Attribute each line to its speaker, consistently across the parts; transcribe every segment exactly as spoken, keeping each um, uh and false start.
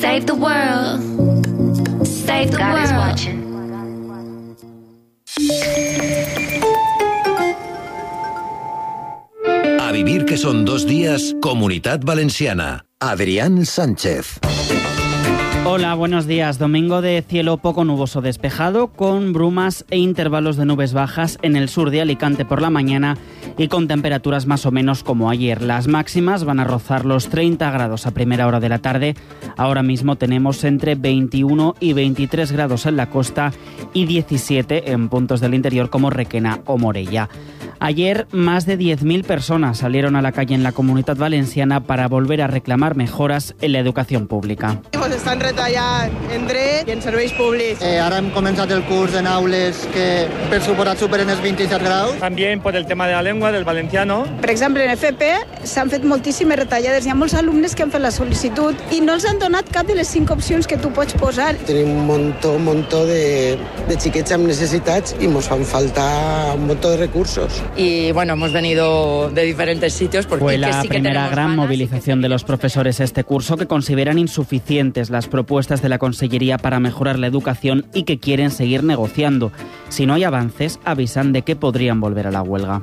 Speaker 1: Save the world. Save the
Speaker 2: God is
Speaker 1: world.
Speaker 2: watching.
Speaker 3: A vivir que son dos días, Comunitat Valenciana. Adrián Sánchez.
Speaker 4: Hola, buenos días. Domingo de cielo poco nuboso despejado, con brumas e intervalos de nubes bajas en el sur de Alicante por la mañana y con temperaturas más o menos como ayer. Las máximas van a rozar los treinta grados a primera hora de la tarde. Ahora mismo tenemos entre veintiuno y veintitrés grados en la costa y diecisiete en puntos del interior como Requena o Morella. Ayer, más de diez mil personas salieron a la calle en la Comunitat Valenciana para volver a reclamar mejoras en la educación pública.
Speaker 5: Ens estan retallant en dret i en serveis públics.
Speaker 6: Eh, ara hem començat el curs en aules que per suposat superen els vint-i-set graus.
Speaker 7: También por el tema de la lengua, del valenciano.
Speaker 8: Per exemple, en F P s'han fet moltíssimes retallades. Hi ha molts alumnes que han fet la sol·licitud i no els han donat cap de les cinc opcions que tu pots posar.
Speaker 5: Tenim un montó, un montó de, de xiquets amb necessitats i ens fan falta un montó de recursos.
Speaker 9: Y bueno, hemos venido de diferentes sitios porque
Speaker 4: Fue la
Speaker 9: sí que
Speaker 4: primera gran
Speaker 9: ganas,
Speaker 4: movilización de los profesores este curso, que consideran insuficientes las propuestas de la Consellería para mejorar la educación y que quieren seguir negociando. Si no hay avances, avisan de que podrían volver a la huelga.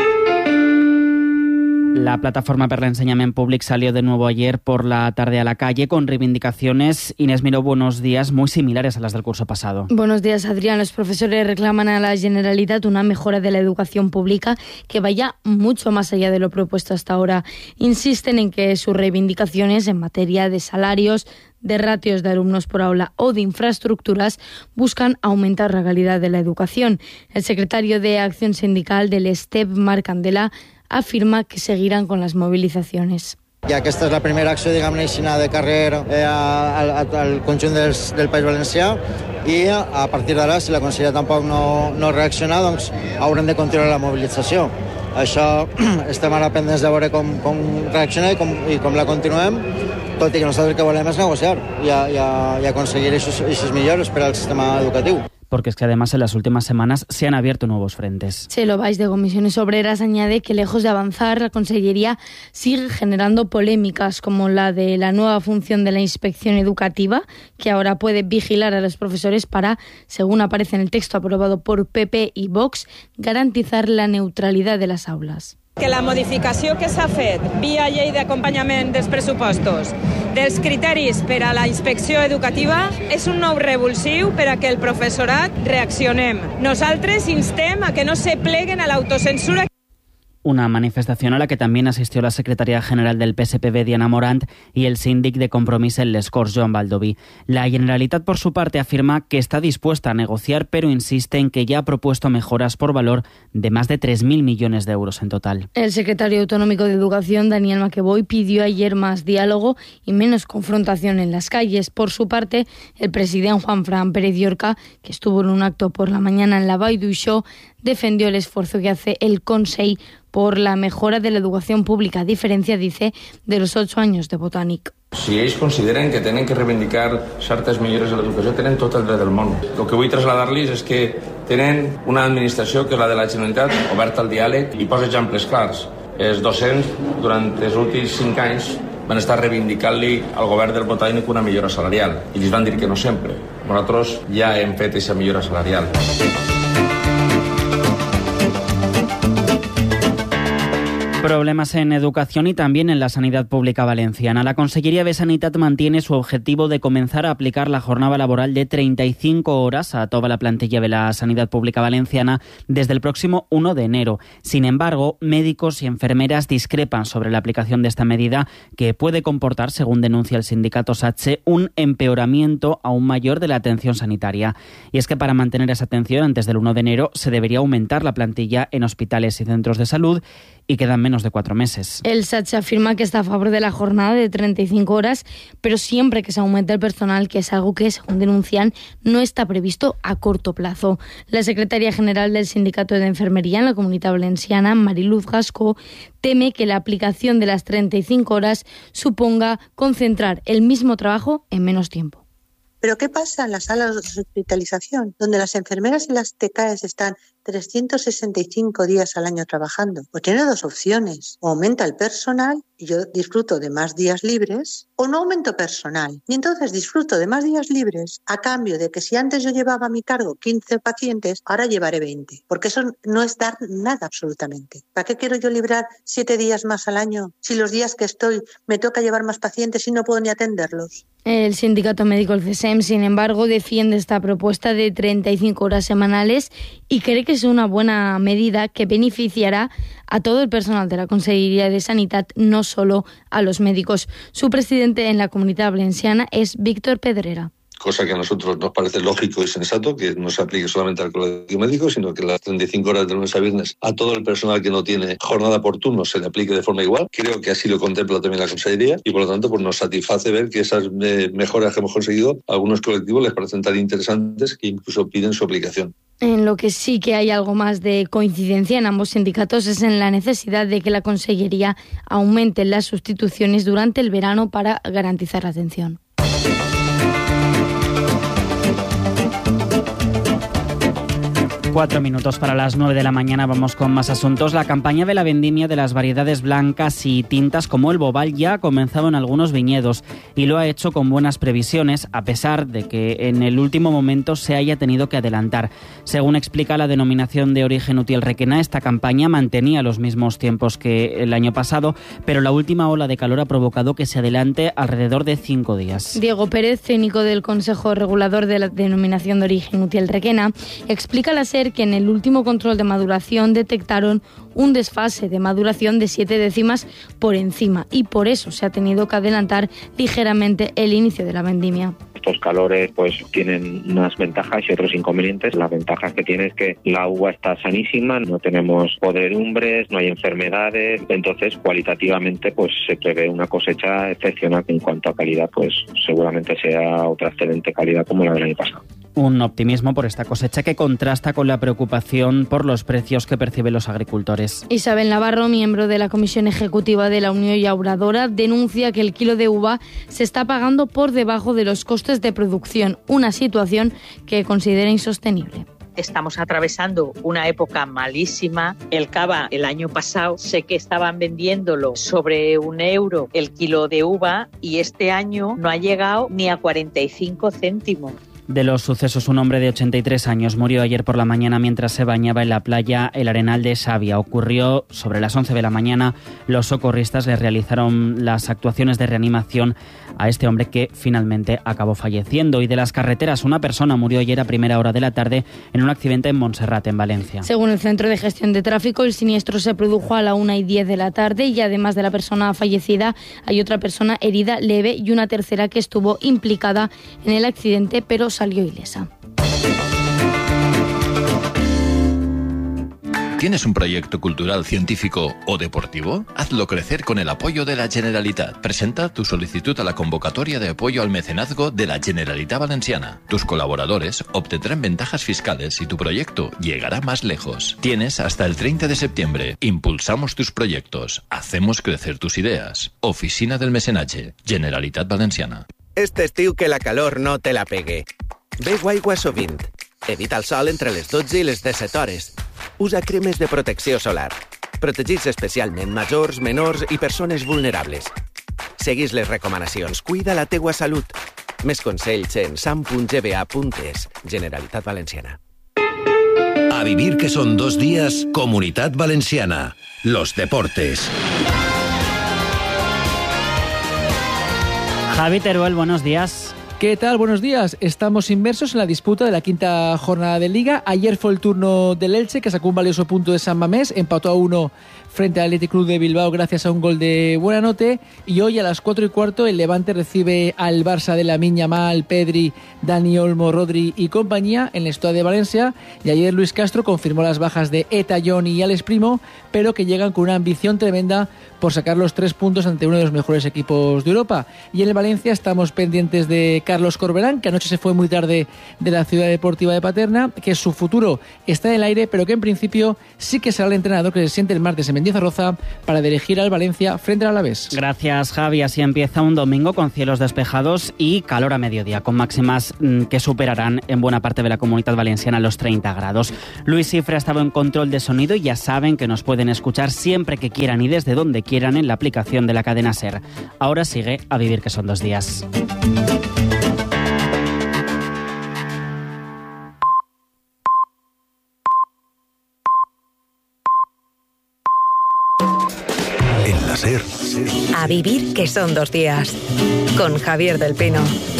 Speaker 4: La Plataforma per l'Ensenyament Públic salió de nuevo ayer por la tarde a la calle con reivindicaciones, Inés Miró, buenos días, muy similares a las del curso pasado.
Speaker 10: Buenos días, Adrián. Los profesores reclaman a la Generalitat una mejora de la educación pública que vaya mucho más allá de lo propuesto hasta ahora. Insisten en que sus reivindicaciones en materia de salarios, de ratios de alumnos por aula o de infraestructuras buscan aumentar la calidad de la educación. El secretario de Acción Sindical del STEP, Marc Candela, afirma que seguirán con las movilizaciones.
Speaker 6: Ja aquesta és la primera acció, diguem-ne així, de carrer eh, al, al conjunt dels, del País Valencià i a partir d'ara, si la Conselleria tampoc no, no reacciona, doncs haurem de continuar la mobilització. Això estem ara pendents de veure com, com reacciona i com, i com la continuem, tot i que nosaltres el que volem és negociar i, i, i aconseguir aquestes millores per al sistema educatiu.
Speaker 4: Porque es que además en las últimas semanas se han abierto nuevos frentes.
Speaker 10: Chelo Valls, de Comisiones Obreras, añade que lejos de avanzar, la Consellería sigue generando polémicas, como la de la nueva función de la Inspección Educativa, que ahora puede vigilar a los profesores para, según aparece en el texto aprobado por P P y Vox, garantizar la neutralidad de las aulas.
Speaker 11: Que la modificació que s'ha fet via llei d'acompanyament dels pressupostos dels criteris per a la inspecció educativa és un nou revulsiu per a que el professorat reaccionem. Nosaltres instem a que no se pleguen a l'autocensura.
Speaker 4: Una manifestación a la que también asistió la secretaria general del P S P B, Diana Morant, y el síndic de Compromís en Les Corts, Joan Baldoví. La Generalitat, por su parte, afirma que está dispuesta a negociar, pero insiste en que ya ha propuesto mejoras por valor de más de tres mil millones de euros en total.
Speaker 10: El secretario autonómico de Educación, Daniel Maqueboy, pidió ayer más diálogo y menos confrontación en las calles. Por su parte, el presidente Juan Fran Pérez Llorca, que estuvo en un acto por la mañana en la Vall d'Uixó, defendió el esfuerzo que hace el Consell por la mejora de la educación pública, a diferencia, dice, de los ocho años de Botànic.
Speaker 12: Si ells consideren que tenen que reivindicar certes millores a l'educació, tenen tot el dret del món. El que vull traslladar-los és que tenen una administració, que és la de la Generalitat, oberta al diàleg i posa exemples clars. Els docents, durant els últims cinc anys, van estar reivindicant-li al govern del Botànic una millora salarial i els van dir que no sempre. Nosaltres ja hem fet aquesta millora salarial.
Speaker 4: Problemas en educación y también en la sanidad pública valenciana. La Consellería de Sanitat mantiene su objetivo de comenzar a aplicar la jornada laboral de treinta y cinco horas a toda la plantilla de la sanidad pública valenciana desde el próximo uno de enero. Sin embargo, médicos y enfermeras discrepan sobre la aplicación de esta medida, que puede comportar, según denuncia el sindicato SATSE, un empeoramiento aún mayor de la atención sanitaria. Y es que para mantener esa atención antes del uno de enero se debería aumentar la plantilla en hospitales y centros de salud, y quedan menos de cuatro meses.
Speaker 10: El SATSE afirma que está a favor de la jornada de treinta y cinco horas, pero siempre que se aumente el personal, que es algo que, según denuncian, no está previsto a corto plazo. La secretaria general del Sindicato de Enfermería en la Comunitat Valenciana, Mariluz Gascó, teme que la aplicación de las treinta y cinco horas suponga concentrar el mismo trabajo en menos tiempo.
Speaker 2: Pero ¿qué pasa en las salas de hospitalización, donde las enfermeras y las T K Es están trescientos sesenta y cinco días al año trabajando? Pues tiene dos opciones: o aumenta el personal y yo disfruto de más días libres, o no aumento personal y entonces disfruto de más días libres a cambio de que si antes yo llevaba a mi cargo quince pacientes, ahora llevaré veinte, porque eso no es dar nada absolutamente. ¿Para qué quiero yo librar siete días más al año si los días que estoy me toca llevar más pacientes y no puedo ni atenderlos?
Speaker 10: El sindicato médico, el C S E M, sin embargo, defiende esta propuesta de treinta y cinco horas semanales y cree que es una buena medida que beneficiará a todo el personal de la Consellería de Sanidad, no solo a los médicos. Su presidente en la Comunitat Valenciana es Víctor Pedrera.
Speaker 13: Cosa que a nosotros nos parece lógico y sensato, que no se aplique solamente al colectivo médico, sino que las treinta y cinco horas de lunes a viernes a todo el personal que no tiene jornada por turno se le aplique de forma igual. Creo que así lo contempla también la Consellería y por lo tanto pues nos satisface ver que esas eh, mejoras que hemos conseguido a algunos colectivos les parecen tan interesantes que incluso piden su aplicación.
Speaker 10: En lo que sí que hay algo más de coincidencia en ambos sindicatos es en la necesidad de que la Consellería aumente las sustituciones durante el verano para garantizar la atención.
Speaker 4: Cuatro minutos para las nueve de la mañana, vamos con más asuntos. La campaña de la vendimia de las variedades blancas y tintas como el Bobal ya ha comenzado en algunos viñedos y lo ha hecho con buenas previsiones, a pesar de que en el último momento se haya tenido que adelantar. Según explica la denominación de origen Utiel Requena, esta campaña mantenía los mismos tiempos que el año pasado, pero la última ola de calor ha provocado que se adelante alrededor de cinco días.
Speaker 10: Diego Pérez, técnico del Consejo Regulador de la denominación de origen Utiel Requena, explica la serie que en el último control de maduración detectaron un desfase de maduración de siete décimas por encima y por eso se ha tenido que adelantar ligeramente el inicio de la vendimia.
Speaker 14: Estos calores pues tienen unas ventajas y otros inconvenientes. Las ventajas que tiene es que la uva está sanísima, no tenemos podredumbres, no hay enfermedades, entonces cualitativamente pues se prevé una cosecha excepcional. En cuanto a calidad, pues seguramente sea otra excelente calidad como la del año pasado.
Speaker 4: Un optimismo por esta cosecha que contrasta con la preocupación por los precios que perciben los agricultores.
Speaker 10: Isabel Navarro, miembro de la Comisión Ejecutiva de la Unión Llauradora, denuncia que el kilo de uva se está pagando por debajo de los costes de producción, una situación que considera insostenible.
Speaker 15: Estamos atravesando una época malísima. El cava el año pasado sé que estaban vendiéndolo sobre un euro el kilo de uva y este año no ha llegado ni a cuarenta y cinco céntimos.
Speaker 4: De los sucesos, un hombre de ochenta y tres años murió ayer por la mañana mientras se bañaba en la playa El Arenal de Xàbia. Ocurrió sobre las once de la mañana. Los socorristas le realizaron las actuaciones de reanimación a este hombre que finalmente acabó falleciendo. Y de las carreteras, una persona murió ayer a primera hora de la tarde en un accidente en Montserrat, en Valencia.
Speaker 10: Según el Centro de Gestión de Tráfico, el siniestro se produjo a la una y diez de la tarde y además de la persona fallecida hay otra persona herida leve y una tercera que estuvo implicada en el accidente pero salió ilesa.
Speaker 3: ¿Tienes un proyecto cultural, científico o deportivo? Hazlo crecer con el apoyo de la Generalitat. Presenta tu solicitud a la convocatoria de apoyo al mecenazgo de la Generalitat Valenciana. Tus colaboradores obtendrán ventajas fiscales y tu proyecto llegará más lejos. Tienes hasta el treinta de septiembre. Impulsamos tus proyectos. Hacemos crecer tus ideas. Oficina del Mecenatge. Generalitat Valenciana.
Speaker 16: Este estiu que la calor no te la pegue. Beu aigua sovint. Evita el sol entre les dotze i les disset hores. Usa cremes de protecció solar. Protegits especialment majors, menors i persones vulnerables. Seguis les recomanacions. Cuida la teua salut. Més consells en sam punt g b a punt es. Generalitat Valenciana.
Speaker 3: A vivir que son dos días, Comunitat Valenciana. Los deportes.
Speaker 4: Javi Teruel, buenos días.
Speaker 17: ¿Qué tal? Buenos días. Estamos inmersos en la disputa de la quinta jornada de Liga. Ayer fue el turno del Elche, que sacó un valioso punto de San Mamés, empató a uno frente al Athletic Club de Bilbao gracias a un gol de Buenanote. Y hoy a las cuatro y cuarto el Levante recibe al Barça de Lamine Yamal, Pedri, Dani Olmo, Rodri y compañía en el Estadio de Valencia. Y ayer Luis Castro confirmó las bajas de Eta, John y Alex Primo, pero que llegan con una ambición tremenda por sacar los tres puntos ante uno de los mejores equipos de Europa. Y en el Valencia estamos pendientes de Carlos Corberán, que anoche se fue muy tarde de la Ciudad Deportiva de Paterna, que su futuro está en el aire, pero que en principio sí que será el entrenador que se siente el martes en Mendizorroza para dirigir al Valencia frente al Alavés.
Speaker 4: Gracias, Javi. Así empieza un domingo con cielos despejados y calor a mediodía, con máximas que superarán en buena parte de la Comunidad Valenciana los treinta grados. Luis Cifre ha estado en control de sonido y ya saben que nos pueden escuchar siempre que quieran y desde donde quieran en la aplicación de la cadena SER. Ahora sigue A Vivir que son dos días.
Speaker 18: En la SER. A Vivir que son dos días. Con Javier del Pino.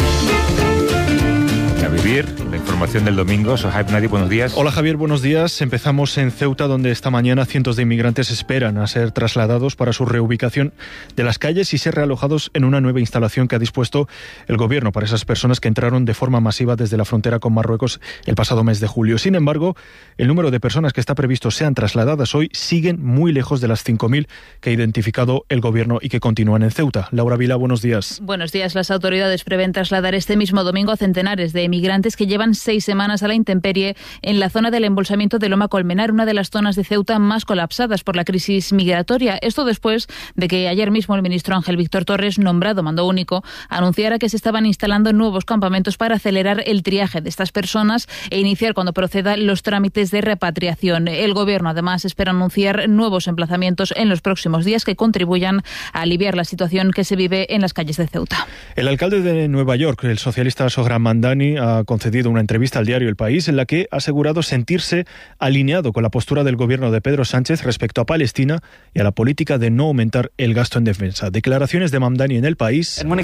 Speaker 19: A Vivir, la información del domingo. Sohaib Nadi, buenos días.
Speaker 20: Hola Javier, buenos días. Empezamos en Ceuta, donde esta mañana cientos de inmigrantes esperan a ser trasladados para su reubicación de las calles y ser realojados en una nueva instalación que ha dispuesto el gobierno para esas personas que entraron de forma masiva desde la frontera con Marruecos el pasado mes de julio. Sin embargo, el número de personas que está previsto sean trasladadas hoy siguen muy lejos de las cinco mil que ha identificado el gobierno y que continúan en Ceuta. Laura Vila, buenos días.
Speaker 21: Buenos días. Las autoridades prevén trasladar este mismo domingo a centenares de inmigrantes que llevan seis semanas a la intemperie en la zona del embolsamiento de Loma Colmenar, una de las zonas de Ceuta más colapsadas por la crisis migratoria. Esto después de que ayer mismo el ministro Ángel Víctor Torres, nombrado mando único, anunciara que se estaban instalando nuevos campamentos para acelerar el triaje de estas personas e iniciar cuando procedan los trámites de repatriación. El gobierno además espera anunciar nuevos emplazamientos en los próximos días que contribuyan a aliviar la situación que se vive en las calles de Ceuta.
Speaker 20: El alcalde de Nueva York, el socialista Sohran Mamdani, ha concedido una entrevista al diario El País en la que ha asegurado sentirse alineado con la postura del gobierno de Pedro Sánchez respecto a Palestina y a la política de no aumentar el gasto en defensa. Declaraciones de Mamdani en El País, en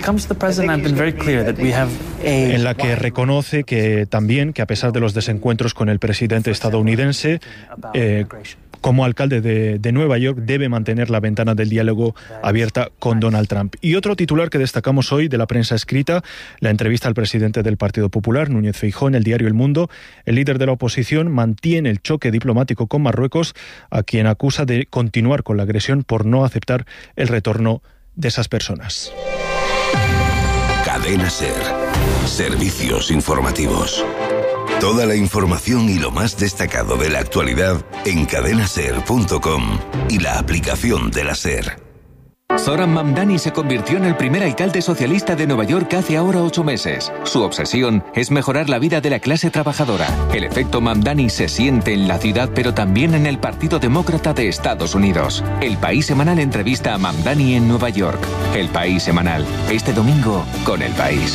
Speaker 20: la que reconoce que también que a pesar de los desencuentros con el presidente estadounidense, eh, como alcalde de, de Nueva York debe mantener la ventana del diálogo abierta con Donald Trump. Y otro titular que destacamos hoy de la prensa escrita, la entrevista al presidente del Partido Popular, Núñez Feijóo, en el diario El Mundo. El líder de la oposición mantiene el choque diplomático con Marruecos, a quien acusa de continuar con la agresión por no aceptar el retorno de esas personas.
Speaker 18: Cadena SER. Servicios informativos. Toda la información y lo más destacado de la actualidad en cadena ser punto com y la aplicación de la SER.
Speaker 22: Zohran Mamdani se convirtió en el primer alcalde socialista de Nueva York hace ahora ocho meses. Su obsesión es mejorar la vida de la clase trabajadora. El efecto Mamdani se siente en la ciudad, pero también en el Partido Demócrata de Estados Unidos. El País Semanal entrevista a Mamdani en Nueva York. El País Semanal, este domingo con El País.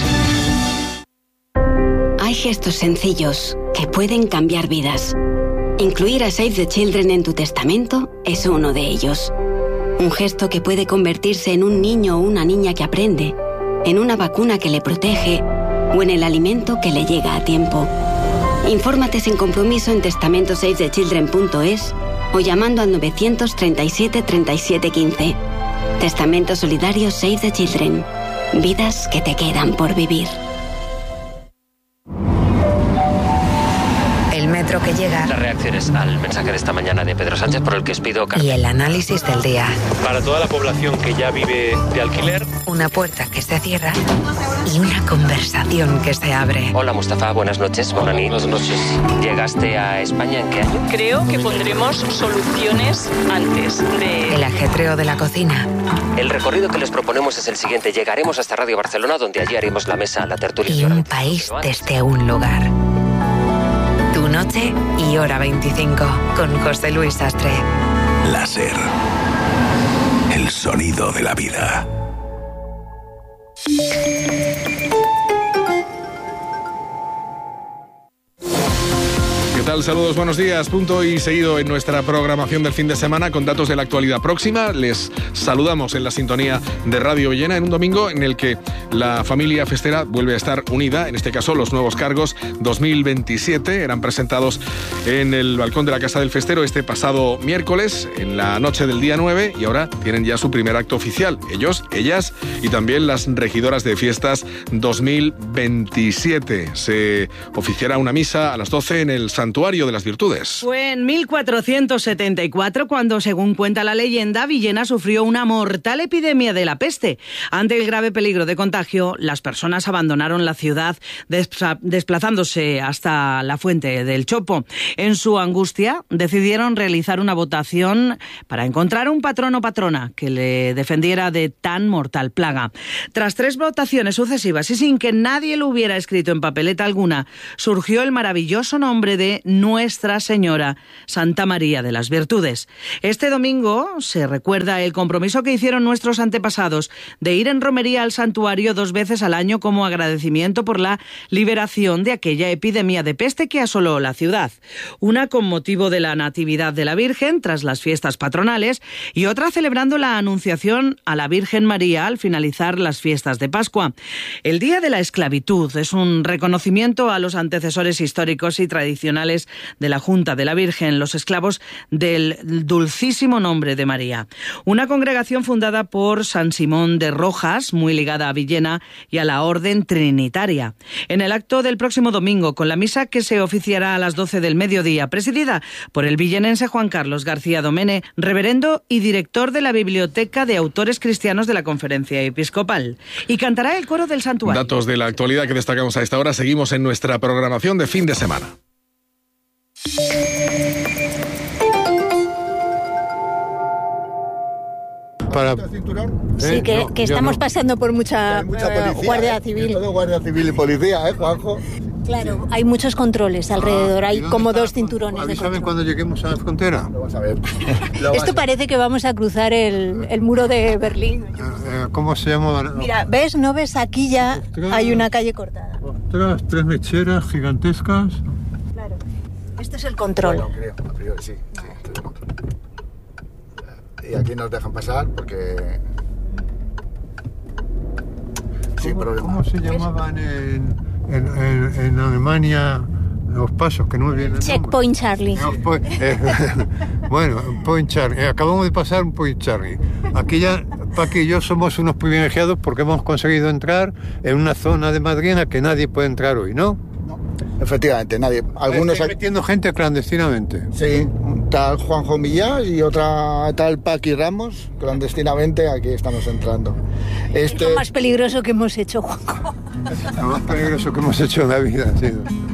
Speaker 23: Hay gestos sencillos que pueden cambiar vidas. Incluir a Save the Children en tu testamento es uno de ellos. Un gesto que puede convertirse en un niño o una niña que aprende, en una vacuna que le protege o en el alimento que le llega a tiempo. Infórmate sin compromiso en testamento save the children punto es o llamando al novecientos treinta y siete treinta y siete quince. Testamento solidario Save the Children. Vidas que te quedan por vivir.
Speaker 18: El metro que llega.
Speaker 24: Las reacciones al mensaje de esta mañana de Pedro Sánchez por el que os pido...
Speaker 18: Y el análisis del día.
Speaker 24: Para toda la población que ya vive de alquiler.
Speaker 18: Una puerta que se cierra y una conversación que se abre.
Speaker 24: Hola Mustafa, buenas noches. Buenas noches. ¿Llegaste a España en qué año?
Speaker 25: Creo que pondremos soluciones antes de...
Speaker 18: El ajetreo de la cocina.
Speaker 24: El recorrido que les proponemos es el siguiente. Llegaremos hasta Radio Barcelona, donde allí haremos la mesa, la tertulia.
Speaker 18: Y un país desde un lugar. Tu noche y hora veinticinco con José Luis Sastre.
Speaker 26: La SER. El sonido de la vida.
Speaker 27: ¿Qué tal? Saludos, buenos días. Punto y seguido en nuestra programación del fin de semana con datos de la actualidad próxima. Les saludamos en la sintonía de Radio Villena en un domingo en el que la familia festera vuelve a estar unida. En este caso, los nuevos cargos dos mil veintisiete eran presentados en el balcón de la Casa del Festero este pasado miércoles, en la noche del día nueve, y ahora tienen ya su primer acto oficial. Ellos, ellas y también las regidoras de fiestas dos mil veintisiete. Se oficiará una misa a las doce en el santuario santuario de las Virtudes.
Speaker 1: Fue en mil cuatrocientos setenta y cuatro cuando, según cuenta la leyenda, Villena sufrió una mortal epidemia de la peste. Ante el grave peligro de contagio, las personas abandonaron la ciudad desplazándose hasta la fuente del Chopo. En su angustia, decidieron realizar una votación para encontrar un patrón o patrona que le defendiera de tan mortal plaga. Tras tres votaciones sucesivas y sin que nadie lo hubiera escrito en papeleta alguna, surgió el maravilloso nombre de Nuestra Señora Santa María de las Virtudes. Este domingo se recuerda el compromiso que hicieron nuestros antepasados de ir en romería al santuario dos veces al año como agradecimiento por la liberación de aquella epidemia de peste que asoló la ciudad. Una con motivo de la Natividad de la Virgen tras las fiestas patronales y otra celebrando la Anunciación a la Virgen María al finalizar las fiestas de Pascua. El Día de la Esclavitud es un reconocimiento a los antecesores históricos y tradicionales de la Junta de la Virgen, los esclavos del dulcísimo nombre de María. Una congregación fundada por San Simón de Rojas, muy ligada a Villena y a la Orden Trinitaria. En el acto del próximo domingo, con la misa que se oficiará a las doce del mediodía, presidida por el villenense Juan Carlos García Domene, reverendo y director de la Biblioteca de Autores Cristianos de la Conferencia Episcopal. Y cantará el coro del santuario.
Speaker 27: Datos de la actualidad que destacamos a esta hora. Seguimos en nuestra programación de fin de semana.
Speaker 5: Para...
Speaker 6: Sí, que,
Speaker 5: no,
Speaker 6: que estamos
Speaker 5: no.
Speaker 6: pasando por mucha,
Speaker 5: mucha
Speaker 6: uh,
Speaker 5: policía,
Speaker 6: guardia
Speaker 5: ¿eh?
Speaker 6: civil.
Speaker 5: Todo guardia civil y policía, ¿eh, Juanjo?
Speaker 6: Claro, hay muchos controles alrededor,
Speaker 5: Ah,
Speaker 6: hay como dos cinturones.
Speaker 5: Avísame cuando lleguemos a la frontera. Lo vas a ver.
Speaker 6: Esto parece que vamos a cruzar el, el muro de Berlín.
Speaker 5: Eh, ¿Cómo se llama?
Speaker 6: Mira, ¿ves? ¿No ves? Aquí ya Ostras. Hay una calle cortada.
Speaker 5: Ostras, tres mecheras gigantescas.
Speaker 6: Claro. Esto es el control.
Speaker 5: Bueno, creo, a priori sí, sí, esto es el control. Y aquí nos dejan pasar porque... Sin problema. ¿Cómo se llamaban en, en, en, en Alemania los pasos que no me vienen?
Speaker 6: Checkpoint Charlie.
Speaker 5: No, pues, eh, bueno, Point Charlie. Eh, acabamos de pasar un Point Charlie. Aquí ya, Paqui y yo somos unos privilegiados porque hemos conseguido entrar en una zona de Madrid en la que nadie puede entrar hoy, ¿no?
Speaker 7: Efectivamente, nadie. Algunos
Speaker 5: Estoy metiendo gente clandestinamente.
Speaker 7: Sí, tal Juanjo Millás y otra tal Paqui Ramos, clandestinamente aquí estamos entrando.
Speaker 6: Este... Es lo más peligroso que hemos hecho, Juanjo.
Speaker 5: Lo más peligroso que hemos hecho en la vida ha sido.